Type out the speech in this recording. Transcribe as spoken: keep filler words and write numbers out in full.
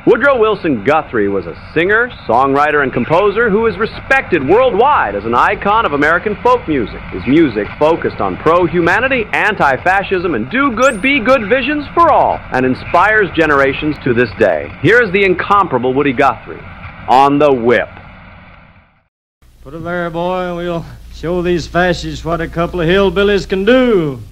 Woodrow Wilson Guthrie was a singer, songwriter, and composer who is respected worldwide as an icon of American folk music. His music focused on pro-humanity, anti-fascism, and do-good-be-good visions for all, and inspires generations to this day. Here is the incomparable Woody Guthrie on the whip. Put it there, boy, and we'll show these fascists what a couple of hillbillies can do.